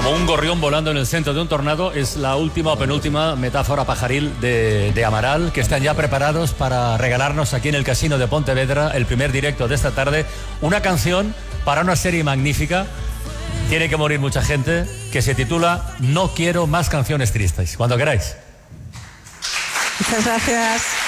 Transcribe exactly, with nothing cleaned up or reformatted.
Como un gorrión volando en el centro de un tornado, es la última o penúltima metáfora pajaril de, de Amaral, que están ya preparados para regalarnos aquí en el Casino de Pontevedra, el primer directo de esta tarde, una canción para una serie magnífica, tiene que morir mucha gente, que se titula No quiero más canciones tristes. Cuando queráis. Muchas gracias.